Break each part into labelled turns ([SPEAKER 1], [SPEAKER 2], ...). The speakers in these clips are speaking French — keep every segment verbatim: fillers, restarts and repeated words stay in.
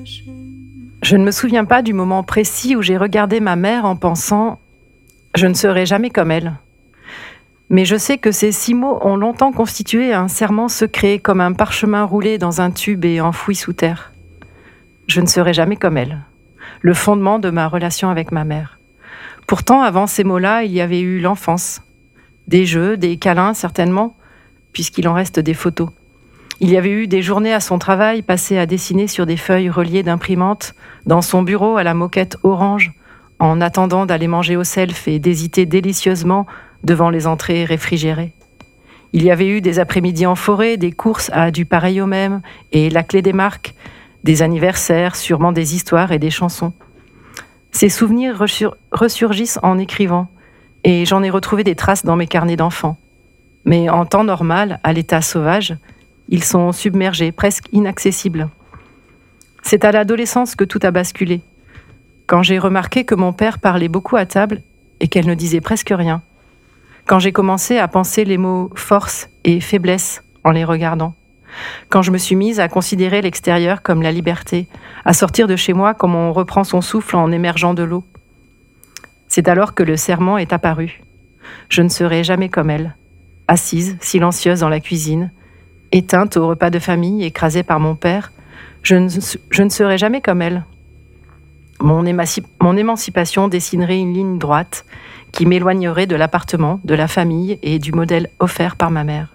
[SPEAKER 1] Je ne me souviens pas du moment précis où j'ai regardé ma mère en pensant « je ne serai jamais comme elle ». Mais je sais que ces six mots ont longtemps constitué un serment secret, comme un parchemin roulé dans un tube et enfoui sous terre. Je ne serai jamais comme elle. Le fondement de ma relation avec ma mère. Pourtant, avant ces mots-là, il y avait eu l'enfance. Des jeux, des câlins, certainement, puisqu'il en reste des photos. Il y avait eu des journées à son travail passées à dessiner sur des feuilles reliées d'imprimante, dans son bureau à la moquette orange, en attendant d'aller manger au self et d'hésiter délicieusement devant les entrées réfrigérées. Il y avait eu des après-midi en forêt, des courses à du pareil au même, et la clé des marques, des anniversaires, sûrement des histoires et des chansons. Ces souvenirs ressur- ressurgissent en écrivant, et j'en ai retrouvé des traces dans mes carnets d'enfants. Mais en temps normal, à l'état sauvage, ils sont submergés, presque inaccessibles. C'est à l'adolescence que tout a basculé. Quand j'ai remarqué que mon père parlait beaucoup à table et qu'elle ne disait presque rien. Quand j'ai commencé à penser les mots force et faiblesse en les regardant. Quand je me suis mise à considérer l'extérieur comme la liberté, à sortir de chez moi comme on reprend son souffle en émergeant de l'eau. C'est alors que le serment est apparu. Je ne serai jamais comme elle, assise, silencieuse dans la cuisine, éteinte au repas de famille, écrasée par mon père. Je ne, je ne serai jamais comme elle. Mon, émancip- mon émancipation dessinerait une ligne droite qui m'éloignerait de l'appartement, de la famille et du modèle offert par ma mère.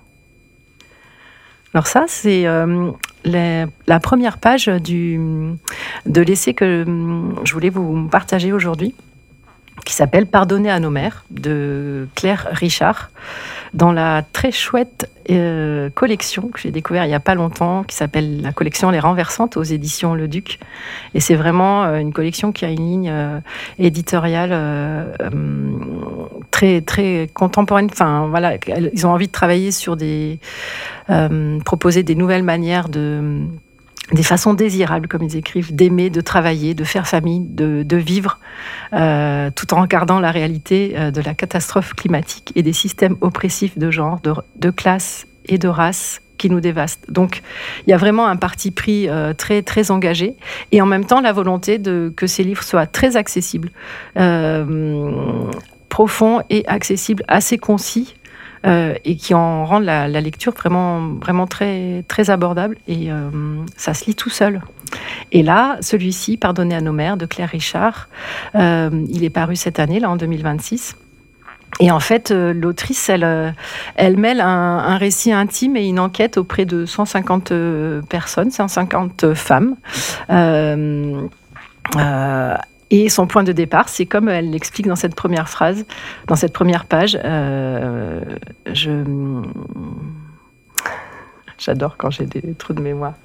[SPEAKER 1] Alors ça, c'est euh, les, la première page du, de l'essai que je voulais vous partager aujourd'hui, qui s'appelle « Pardonner à nos mères » de Claire Richard, dans la très chouette euh, collection que j'ai découverte il n'y a pas longtemps, qui s'appelle la collection Les Renversantes aux éditions Le Duc. Et c'est vraiment euh, une collection qui a une ligne euh, éditoriale euh, euh, très, très contemporaine. Enfin, voilà, ils ont envie de travailler sur des... Euh, proposer des nouvelles manières de... des façons désirables, comme ils écrivent, d'aimer, de travailler, de faire famille, de, de vivre, euh, tout en regardant la réalité euh, de la catastrophe climatique et des systèmes oppressifs de genre, de, de classe et de race qui nous dévastent. Donc, il y a vraiment un parti pris euh, très, très engagé et en même temps la volonté de, que ces livres soient très accessibles, euh, profonds et accessibles, assez concis, Euh, et qui en rendent la, la lecture vraiment, vraiment très, très abordable. Et euh, ça se lit tout seul. Et là, celui-ci, Pardonner à nos mères, de Claire Richard, euh, il est paru cette année, là, en deux mille vingt-six. Et en fait, euh, l'autrice, elle, euh, elle mêle un, un récit intime et une enquête auprès de cent cinquante personnes, cent cinquante femmes. Euh, euh, Et son point de départ, c'est comme elle l'explique dans cette première phrase, dans cette première page. Euh, je... J'adore quand j'ai des trous de mémoire.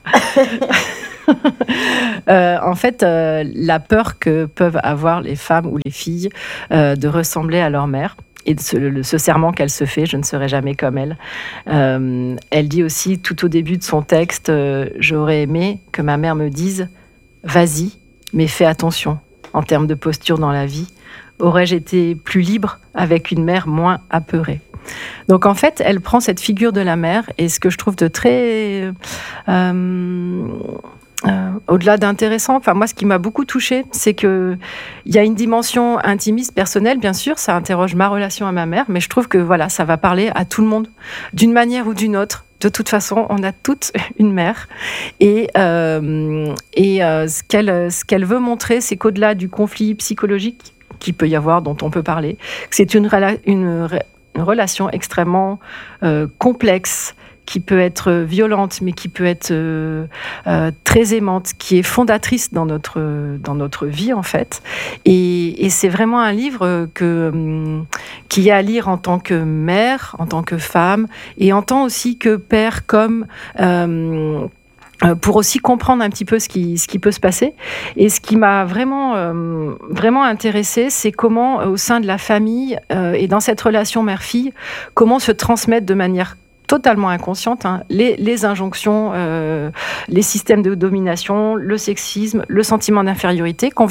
[SPEAKER 1] euh, en fait, euh, la peur que peuvent avoir les femmes ou les filles euh, de ressembler à leur mère. Et de ce, le, ce serment qu'elle se fait, je ne serai jamais comme elle. Euh, elle dit aussi, tout au début de son texte, euh, j'aurais aimé que ma mère me dise « Vas-y, mais fais attention ». En termes de posture dans la vie, aurais-je été plus libre avec une mère moins apeurée? Donc en fait, elle prend cette figure de la mère et ce que je trouve de très... Euh, euh, au-delà d'intéressant, enfin moi ce qui m'a beaucoup touchée, c'est qu'il y a une dimension intimiste, personnelle, bien sûr, ça interroge ma relation à ma mère, mais je trouve que voilà, ça va parler à tout le monde, d'une manière ou d'une autre. De toute façon, on a toutes une mère. Et, euh, et euh, ce qu'elle, ce qu'elle veut montrer, c'est qu'au-delà du conflit psychologique qu'il peut y avoir, dont on peut parler, que c'est une, rela- une, une relation extrêmement euh, complexe, qui peut être violente, mais qui peut être euh, euh, très aimante, qui est fondatrice dans notre, dans notre vie, en fait. Et, et c'est vraiment un livre que, qu'il y a à lire en tant que mère, en tant que femme, et en tant aussi que père, comme... Euh, pour aussi comprendre un petit peu ce qui, ce qui peut se passer. Et ce qui m'a vraiment, euh, vraiment intéressée, c'est comment, au sein de la famille euh, et dans cette relation mère-fille, comment se transmettre de manière totalement inconsciente, hein, les, les injonctions, euh, les systèmes de domination, le sexisme, le sentiment d'infériorité qu'on va,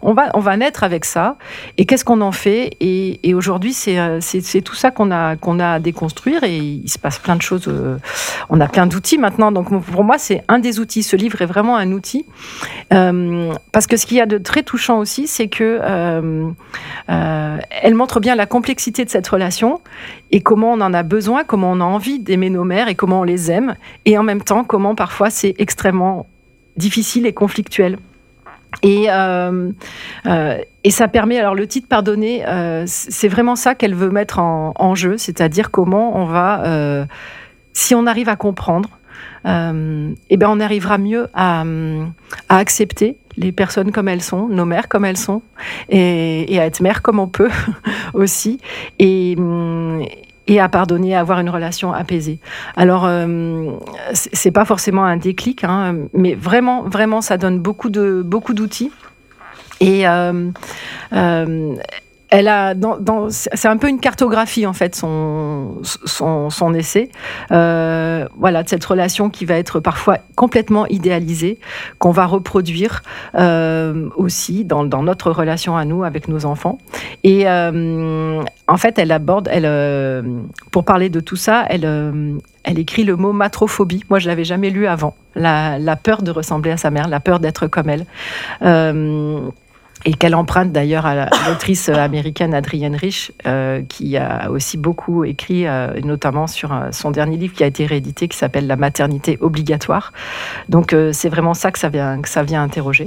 [SPEAKER 1] on va, on va naître avec ça. Et qu'est-ce qu'on en fait ? Et, et aujourd'hui, c'est, c'est, c'est tout ça qu'on a, qu'on a à déconstruire. Et il se passe plein de choses. Euh, on a plein d'outils maintenant. Donc, pour moi, c'est un des outils. Ce livre est vraiment un outil. Euh, parce que ce qu'il y a de très touchant aussi, c'est que euh, euh, elle montre bien la complexité de cette relation et comment on en a besoin, comment on a envie d'aimer nos mères et comment on les aime. Et en même temps, comment parfois c'est extrêmement difficile et conflictuel. Et, euh, euh, et ça permet, alors le titre Pardonner, euh, c'est vraiment ça qu'elle veut mettre en, en jeu, c'est-à-dire comment on va, euh, si on arrive à comprendre, euh, eh ben on arrivera mieux à, à accepter les personnes comme elles sont, nos mères comme elles sont, et, et à être mère comme on peut aussi. Et, et à pardonner, à avoir une relation apaisée. Alors, euh, c'est pas forcément un déclic, hein, mais vraiment, vraiment, ça donne beaucoup de beaucoup d'outils. Et euh, euh, elle a, dans, dans, c'est un peu une cartographie en fait son son, son essai. Euh, voilà, de cette relation qui va être parfois complètement idéalisée, qu'on va reproduire euh, aussi dans, dans notre relation à nous avec nos enfants. Et euh, en fait, elle aborde, elle, euh, pour parler de tout ça, elle euh, elle écrit le mot matrophobie. Moi, je l'avais jamais lu avant. La, la peur de ressembler à sa mère, la peur d'être comme elle. Euh, Et qu'elle emprunte d'ailleurs à l'autrice américaine Adrienne Rich, euh, qui a aussi beaucoup écrit, euh, notamment sur euh, son dernier livre qui a été réédité, qui s'appelle La maternité obligatoire. Donc euh, c'est vraiment ça que ça vient, que ça vient interroger.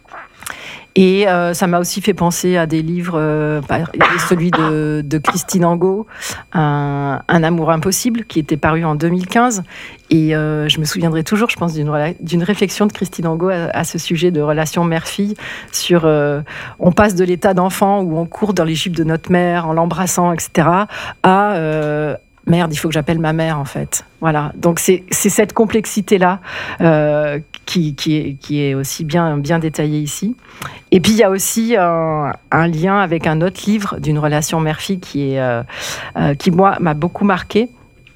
[SPEAKER 1] Et euh, ça m'a aussi fait penser à des livres, euh, celui de, de Christine Angot, un, un amour impossible, qui était paru en deux mille quinze. Et euh, je me souviendrai toujours, je pense, d'une, d'une réflexion de Christine Angot à, à ce sujet de relation mère-fille, sur euh, on passe de l'état d'enfant où on court dans les jupes de notre mère en l'embrassant, et cetera, à euh, merde, il faut que j'appelle ma mère, en fait. Voilà. Donc, c'est, c'est cette complexité-là euh, qui, qui, est, qui est aussi bien, bien détaillée ici. Et puis, il y a aussi un, un lien avec un autre livre d'une relation mère-fille qui, est, euh, euh, qui moi, m'a beaucoup marqué.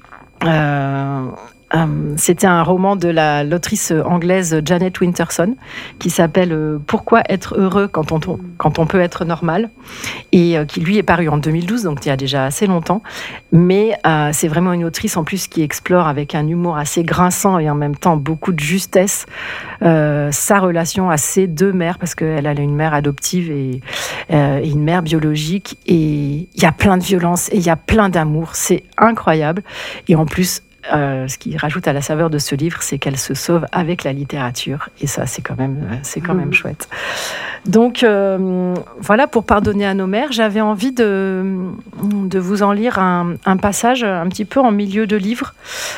[SPEAKER 1] Euh, Euh, c'était un roman de la, l'autrice anglaise Janet Winterson qui s'appelle euh, « Pourquoi être heureux quand on, quand on peut être normal ?» et euh, qui, lui, est paru en deux mille douze, donc il y a déjà assez longtemps. Mais euh, c'est vraiment une autrice, en plus, qui explore avec un humour assez grinçant et en même temps beaucoup de justesse euh, sa relation à ses deux mères, parce qu'elle a une mère adoptive et, euh, et une mère biologique. Et il y a plein de violence et il y a plein d'amour. C'est incroyable. Et en plus, Euh, ce qui rajoute à la saveur de ce livre, c'est qu'elle se sauve avec la littérature. Et ça, c'est quand même, c'est quand même chouette. Donc, euh, voilà, pour pardonner à nos mères, j'avais envie de, de vous en lire un, un passage un petit peu en milieu de livre.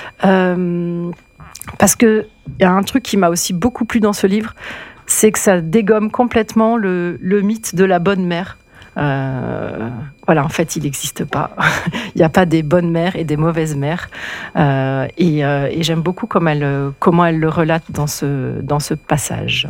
[SPEAKER 1] Euh, parce qu'il y a un truc qui m'a aussi beaucoup plu dans ce livre, c'est que ça dégomme complètement le, le mythe de la bonne mère. Euh, voilà, en fait, il n'existe pas. Il n'y a pas des bonnes mères et des mauvaises mères. Euh, et, euh, et j'aime beaucoup comment elle, comment elle le relate dans ce, dans ce passage.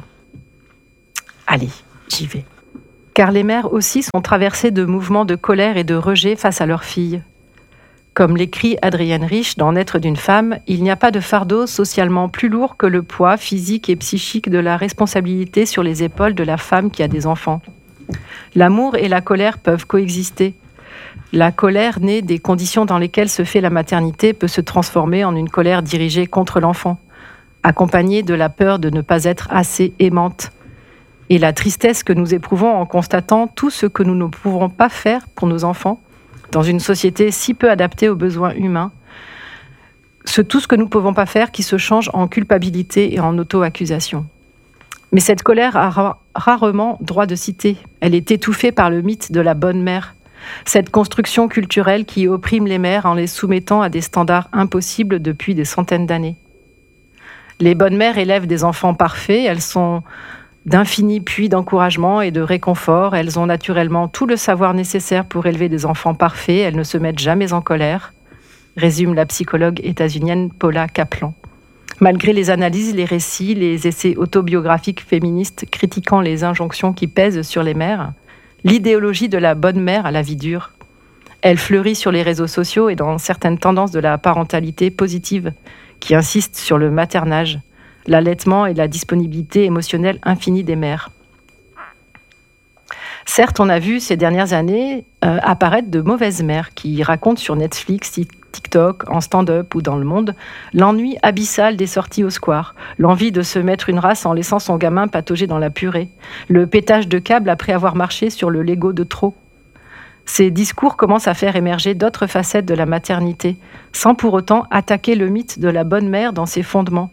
[SPEAKER 1] Allez, j'y vais. Car les mères aussi sont traversées de mouvements de colère et de rejet face à leurs filles. Comme l'écrit Adrienne Rich dans Naître d'une femme, il n'y a pas de fardeau socialement plus lourd que le poids physique et psychique de la responsabilité sur les épaules de la femme qui a des enfants. L'amour et la colère peuvent coexister. La colère née des conditions dans lesquelles se fait la maternité peut se transformer en une colère dirigée contre l'enfant, accompagnée de la peur de ne pas être assez aimante. Et la tristesse que nous éprouvons en constatant tout ce que nous ne pouvons pas faire pour nos enfants, dans une société si peu adaptée aux besoins humains, ce tout ce que nous ne pouvons pas faire qui se change en culpabilité et en auto-accusation. Mais cette colère a ra- rarement droit de cité. Elle est étouffée par le mythe de la bonne mère. Cette construction culturelle qui opprime les mères en les soumettant à des standards impossibles depuis des centaines d'années. Les bonnes mères élèvent des enfants parfaits. Elles sont d'infinis puits d'encouragement et de réconfort. Elles ont naturellement tout le savoir nécessaire pour élever des enfants parfaits. Elles ne se mettent jamais en colère, résume la psychologue états-unienne Paula Kaplan. Malgré les analyses, les récits, les essais autobiographiques féministes critiquant les injonctions qui pèsent sur les mères, l'idéologie de la bonne mère a la vie dure. Elle fleurit sur les réseaux sociaux et dans certaines tendances de la parentalité positive qui insistent sur le maternage, l'allaitement et la disponibilité émotionnelle infinie des mères. Certes, on a vu ces dernières années euh, apparaître de mauvaises mères qui racontent sur Netflix, TikTok, en stand-up ou dans le monde, l'ennui abyssal des sorties au square, l'envie de se mettre une race en laissant son gamin patauger dans la purée, le pétage de câble après avoir marché sur le Lego de trop. Ces discours commencent à faire émerger d'autres facettes de la maternité, sans pour autant attaquer le mythe de la bonne mère dans ses fondements.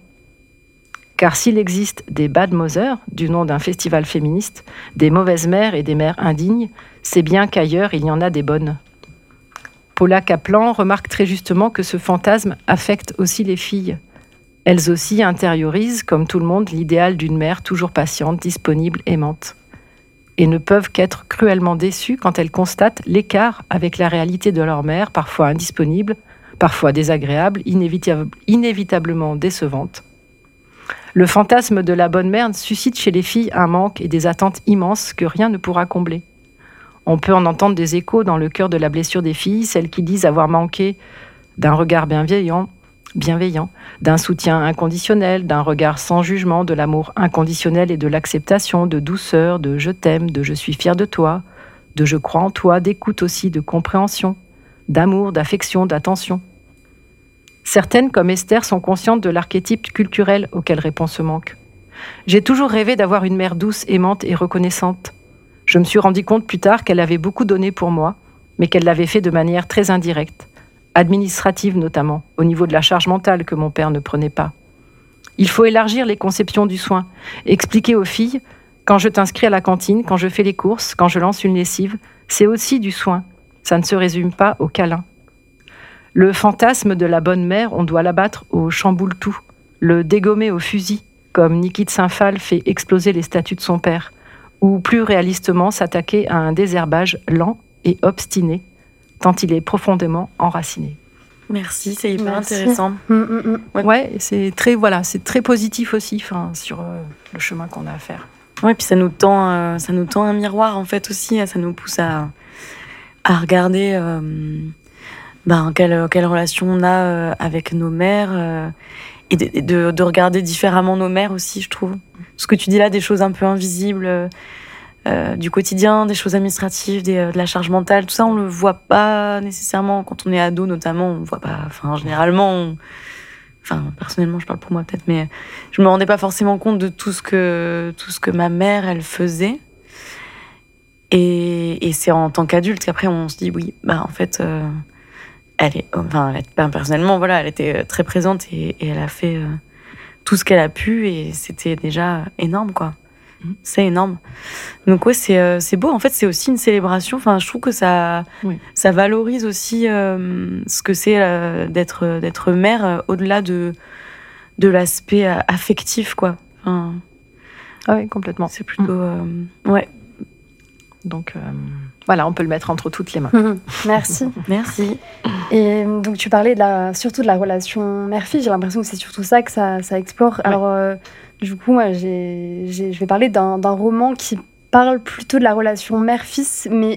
[SPEAKER 1] Car s'il existe des bad mothers, du nom d'un festival féministe, des mauvaises mères et des mères indignes, c'est bien qu'ailleurs il y en a des bonnes. Paula Kaplan remarque très justement que ce fantasme affecte aussi les filles. Elles aussi intériorisent, comme tout le monde, l'idéal d'une mère toujours patiente, disponible, aimante. Et ne peuvent qu'être cruellement déçues quand elles constatent l'écart avec la réalité de leur mère, parfois indisponible, parfois désagréable, inévitable, inévitablement décevante. Le fantasme de la bonne mère suscite chez les filles un manque et des attentes immenses que rien ne pourra combler. On peut en entendre des échos dans le cœur de la blessure des filles, celles qui disent avoir manqué d'un regard bienveillant, bienveillant, d'un soutien inconditionnel, d'un regard sans jugement, de l'amour inconditionnel et de l'acceptation, de douceur, de je t'aime, de je suis fière de toi, de je crois en toi, d'écoute aussi, de compréhension, d'amour, d'affection, d'attention. Certaines, comme Esther, sont conscientes de l'archétype culturel auquel répond ce manque. J'ai toujours rêvé d'avoir une mère douce, aimante et reconnaissante. Je me suis rendu compte plus tard qu'elle avait beaucoup donné pour moi, mais qu'elle l'avait fait de manière très indirecte, administrative notamment, au niveau de la charge mentale que mon père ne prenait pas. Il faut élargir les conceptions du soin, expliquer aux filles, quand je t'inscris à la cantine, quand je fais les courses, quand je lance une lessive, c'est aussi du soin. Ça ne se résume pas au câlin. Le fantasme de la bonne mère, on doit l'abattre au chamboule-tout, le dégommer au fusil, comme Niki de Saint-Phal fait exploser les statues de son père, ou plus réalistement s'attaquer à un désherbage lent et obstiné, tant il est profondément enraciné.
[SPEAKER 2] Merci, c'est hyper Merci. intéressant.
[SPEAKER 1] Mmh, mmh. Ouais, ouais c'est très voilà, c'est très positif aussi, sur euh, le chemin qu'on a à faire.
[SPEAKER 2] Ouais, puis ça nous tend, euh, ça nous tend un miroir en fait aussi, ça nous pousse à à regarder, euh, ben quelle quelle relation on a euh, avec nos mères euh, et de, de de regarder différemment nos mères aussi, je trouve. Ce que tu dis là, des choses un peu invisibles. Euh, Euh, du quotidien, des choses administratives, des, euh, de la charge mentale, tout ça, on le voit pas nécessairement quand on est ado, notamment. On voit pas. Enfin, généralement, on... enfin, personnellement, je parle pour moi peut-être, mais je me rendais pas forcément compte de tout ce que tout ce que ma mère, elle faisait. Et, et c'est en tant qu'adulte qu'après on se dit oui, bah en fait, euh, elle est, enfin, elle, ben, personnellement, voilà, elle était très présente et, et elle a fait euh, tout ce qu'elle a pu et c'était déjà énorme, quoi. C'est énorme. Donc ouais, c'est euh, c'est beau. En fait, c'est aussi une célébration. Enfin, je trouve que ça oui. ça valorise aussi euh, ce que c'est euh, d'être d'être mère euh, au-delà de de l'aspect euh, affectif, quoi. Enfin,
[SPEAKER 1] ah oui, complètement.
[SPEAKER 2] C'est plutôt euh, ouais.
[SPEAKER 1] Donc euh, voilà, on peut le mettre entre toutes les mains.
[SPEAKER 3] Merci.
[SPEAKER 2] Merci.
[SPEAKER 3] Et donc tu parlais de la surtout de la relation mère-fille. J'ai l'impression que c'est surtout ça que ça ça explore. Ouais. Alors euh, du coup, moi, j'ai, j'ai, je vais parler d'un, d'un roman qui parle plutôt de la relation mère-fils, mais